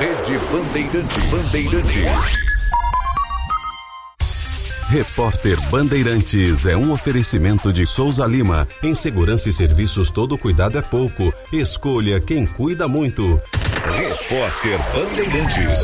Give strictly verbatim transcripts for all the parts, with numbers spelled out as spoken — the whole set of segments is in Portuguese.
Rede Bandeirantes. Bandeirantes. Repórter Bandeirantes é um oferecimento de Souza Lima. Em segurança e serviços, todo cuidado é pouco. Escolha quem cuida muito. Repórter Bandeirantes.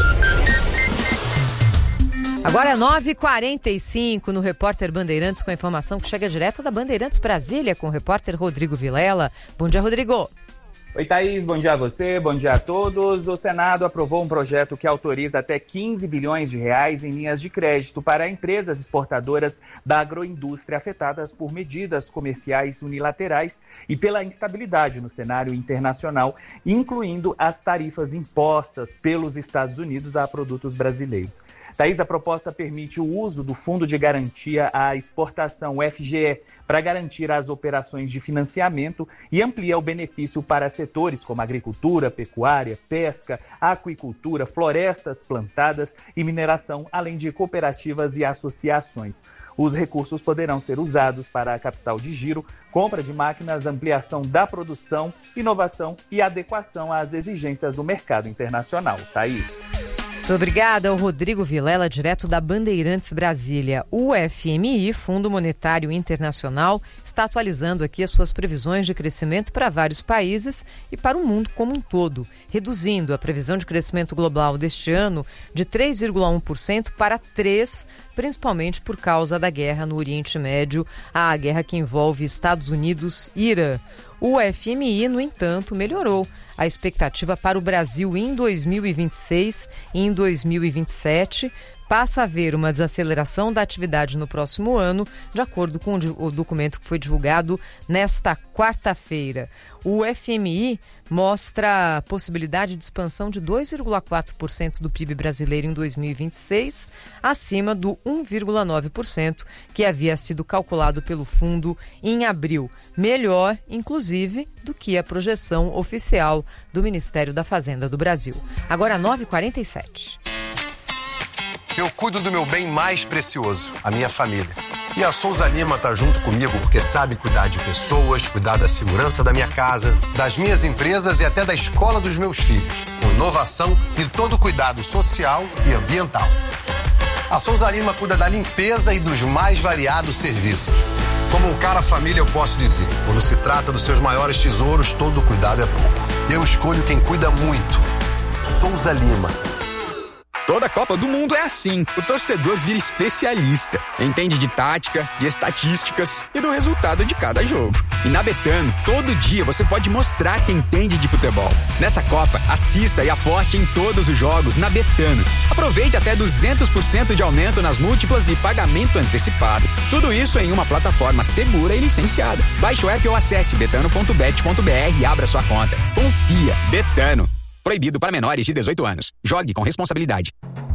Agora é nove e quarenta e cinco no Repórter Bandeirantes, com a informação que chega direto da Bandeirantes Brasília, com o repórter Rodrigo Vilela. Bom dia, Rodrigo. Oi, Thaís, bom dia a você, bom dia a todos. O Senado aprovou um projeto que autoriza até quinze bilhões de reais em linhas de crédito para empresas exportadoras da agroindústria afetadas por medidas comerciais unilaterais e pela instabilidade no cenário internacional, incluindo as tarifas impostas pelos Estados Unidos a produtos brasileiros. Thaís, a proposta permite o uso do Fundo de Garantia à Exportação, o F G E, para garantir as operações de financiamento e amplia o benefício para setores como agricultura, pecuária, pesca, aquicultura, florestas plantadas e mineração, além de cooperativas e associações. Os recursos poderão ser usados para capital de giro, compra de máquinas, ampliação da produção, inovação e adequação às exigências do mercado internacional. Thaís. Muito obrigada ao Rodrigo Vilela, direto da Bandeirantes Brasília. O F M I, Fundo Monetário Internacional, está atualizando aqui as suas previsões de crescimento para vários países e para o mundo como um todo, reduzindo a previsão de crescimento global deste ano de três vírgula um por cento para três por cento, principalmente por causa da guerra no Oriente Médio, a guerra que envolve Estados Unidos e Irã. O F M I, no entanto, melhorou a expectativa para o Brasil em dois mil e vinte e seis e em dois mil e vinte e sete. Passa a haver uma desaceleração da atividade no próximo ano, de acordo com o documento que foi divulgado nesta quarta-feira. O F M I mostra a possibilidade de expansão de dois vírgula quatro por cento do P I B brasileiro em dois mil e vinte e seis, acima do um vírgula nove por cento que havia sido calculado pelo fundo em abril. Melhor, inclusive, do que a projeção oficial do Ministério da Fazenda do Brasil. Agora nove e quarenta e sete. Eu cuido do meu bem mais precioso, a minha família. E a Souza Lima está junto comigo porque sabe cuidar de pessoas, cuidar da segurança da minha casa, das minhas empresas e até da escola dos meus filhos, com inovação e todo cuidado social e ambiental. A Souza Lima cuida da limpeza e dos mais variados serviços. Como um cara família, eu posso dizer, quando se trata dos seus maiores tesouros, todo cuidado é pouco. Eu escolho quem cuida muito. Souza Lima. Toda Copa do Mundo é assim. O torcedor vira especialista. Entende de tática, de estatísticas e do resultado de cada jogo. E na Betano, todo dia você pode mostrar quem entende de futebol. Nessa Copa, assista e aposte em todos os jogos na Betano. Aproveite até duzentos por cento de aumento nas múltiplas e pagamento antecipado. Tudo isso em uma plataforma segura e licenciada. Baixe o app ou acesse betano ponto bet ponto b r e abra sua conta. Confia. Betano. Proibido para menores de dezoito anos. Jogue com responsabilidade.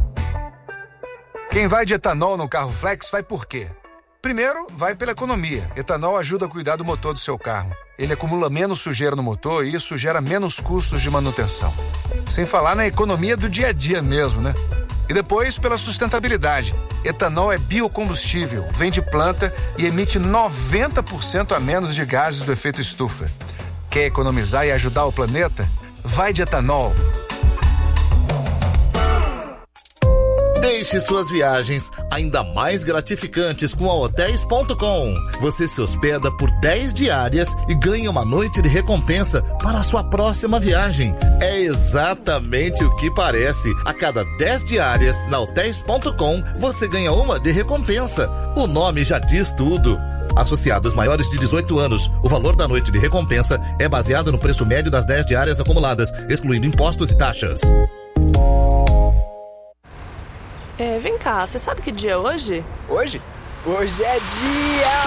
Quem vai de etanol no carro flex vai por quê? Primeiro, vai pela economia. Etanol ajuda a cuidar do motor do seu carro. Ele acumula menos sujeira no motor e isso gera menos custos de manutenção. Sem falar na economia do dia a dia mesmo, né? E depois, pela sustentabilidade. Etanol é biocombustível, vem de planta e emite noventa por cento a menos de gases do efeito estufa. Quer economizar e ajudar o planeta? Vai de etanol. Deixe suas viagens ainda mais gratificantes com a hotéis ponto com. Você se hospeda por dez diárias e ganha uma noite de recompensa para a sua próxima viagem. É exatamente o que parece. A cada dez diárias na hotéis ponto com, você ganha uma de recompensa. O nome já diz tudo. Associados maiores de dezoito anos, o valor da noite de recompensa é baseado no preço médio das dez diárias acumuladas, excluindo impostos e taxas. É, vem cá, você sabe que dia é hoje? Hoje? Hoje é dia...